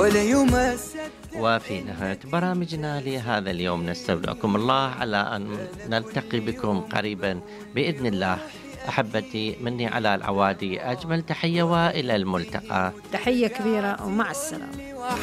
ولا يمسك. وفي نهاية برامجنا لهذا اليوم نستودعكم الله على أن نلتقي بكم قريبا بإذن الله. أحبتي، مني على العوادي أجمل تحية وإلى الملتقى. تحية كبيرة ومع السلامة.